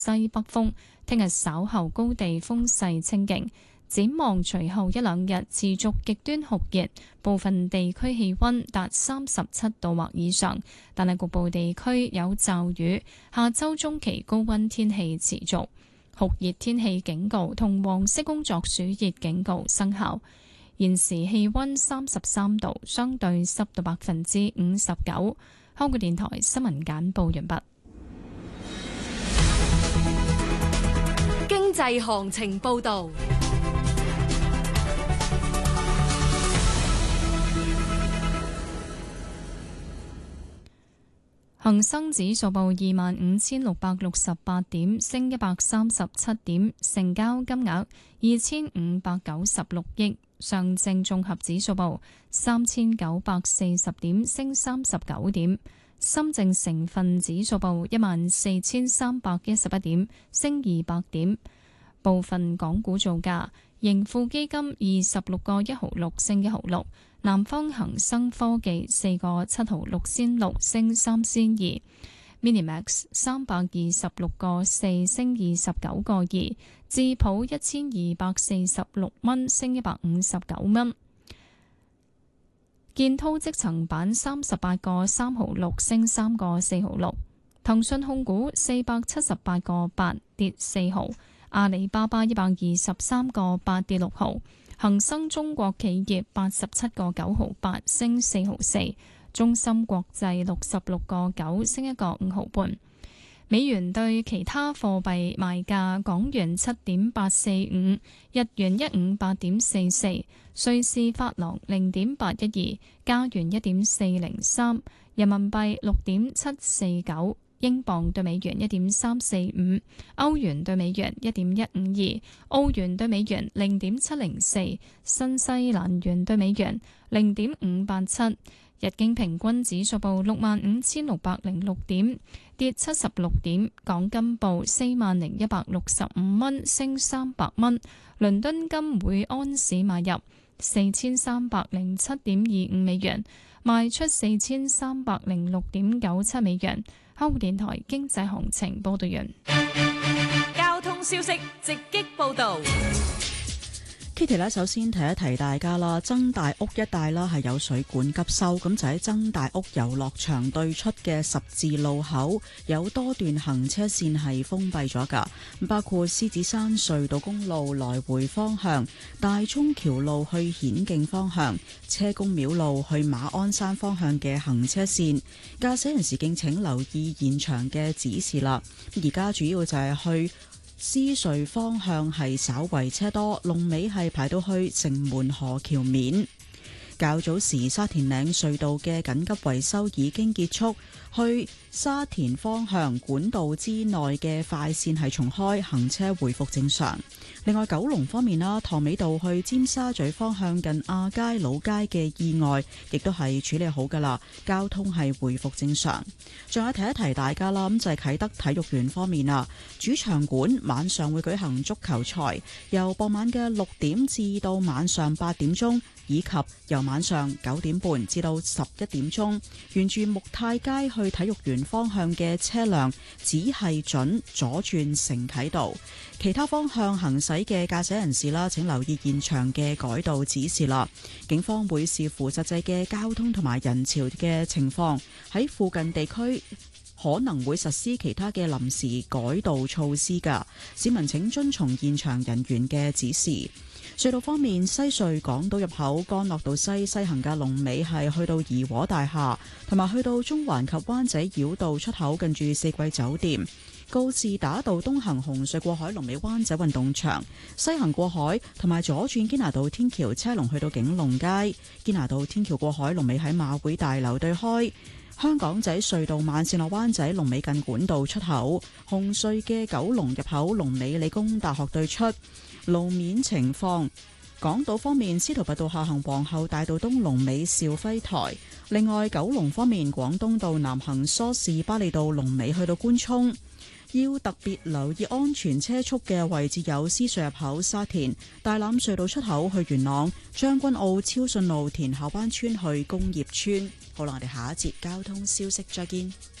西北風，聽日稍後高地風勢清勁。展望隨後一兩日持續極端酷熱，部分地區氣溫達37度或以上，但係局部地區有驟雨。下周中期高溫天氣持續，酷熱天氣警告同黃色工作暑熱警告生效。現時氣溫33度，相對濕度59%。香港電台新聞簡報完畢。 經濟行情報道。 恒生指數報25,668點，升137點，成交金額2,596億。上證綜合指數報3,940點，升39點。深證成分指數報14,311點，升200點。部分港股造價：盈富基金26個1毫6升1毫6。南方恒生科技4個7毫6仙6升3仙2 ，Minimax 326個4升29個2，智普1246蚊升159蚊，建滔積層板38個3毫6升3個4毫6，騰訊控股478個8跌4毫，阿里巴巴123個8跌6毫。恒生中國企業87個9毫8升4毫4，中芯國際66個9升1個5毫半。美元對其他貨幣賣價：港元7.845，日元158.44，瑞士法郎0.812，加元1.403，人民幣6.749。英鎊對美元1.345，歐元對美元1.152，澳元對美元0.704，新西蘭元對美元0.587。日經平均指數報65,606點，跌76點。港金報40,165蚊，升300蚊。倫敦金每安士買入4,307.25美元，賣出4,306.97美元。香港電台經濟行情報道完。 交通消息直擊報道。 Kitty 呢，首先提一提大家啦，曾大屋一帶啦係有水管急修，咁就喺曾大屋遊樂場對出嘅十字路口有多段行車線係封閉咗㗎，包括獅子山隧道公路來回方向、大涌橋路去顯徑方向、車公廟路去馬鞍山方向嘅行車線，駕駛人士敬請留意現場嘅指示啦。而家主要就係去獅隧方向係稍為車多，龍尾係排到去城門河橋面。較早時沙田嶺隧道嘅緊急維修已經結束，去沙田方向管道之內嘅快線係重開，行車回復正常。另外九龍方面啦，塘尾道去尖沙咀方向近亞皆老街嘅意外亦都係處理好噶啦，交通係回復正常。仲有提一提大家啦，咁就係啟德體育園方面啦，主場館晚上會舉行足球賽，由傍晚嘅6點至到晚上8點鐘，以及由晚上9點半至到11點鐘，沿住木泰街去體育園方向嘅車輛只係准左轉承啟道，其他方向行駛嘅駕駛人士啦，請留意現場嘅改道指示啦。警方會視乎實際嘅交通同埋人潮嘅情況，喺附近地區可能會實施其他嘅臨時改道措施㗎，市民請遵從現場人員嘅指示。隧道方面，西隧港島入口干諾道西行嘅龍尾係去到怡和大廈，同埋去到中環及灣仔繞道出口近住四季酒店。告士打道東行紅隧過海龍尾灣仔運動場，西行過海同埋左轉堅拿道天橋車龍去到景隆街。堅拿道天橋過海龍尾喺馬會大樓對開。香港仔隧道慢線落灣仔龍尾近管道出口。紅隧嘅九龍入口龍尾理工大學對出。路面情況，港島方面，司徒拔道下行皇后大道東龍尾兆輝台。另外九龍方面，廣東道南行梳士巴利道龍尾去到官涌。要特別留意安全車速嘅位置有獅隧入口沙田、大欖隧道出口去元朗、將軍澳超順路田下灣村去工業村。好啦，我哋下一節交通消息再見。